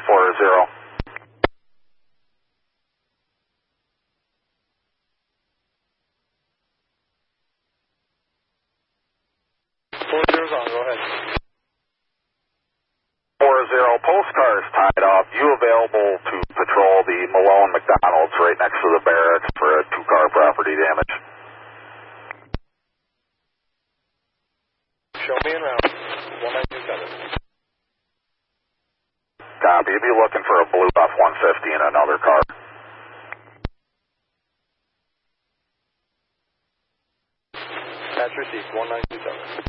40. Go ahead. 40, postcar's tied up. You available to patrol the Malone McDonald's right next to the barracks for a 2-car property damage? Show me en route. 1927. Copy. You'll be looking for a blue F-150 in another car. Patch received. 1927.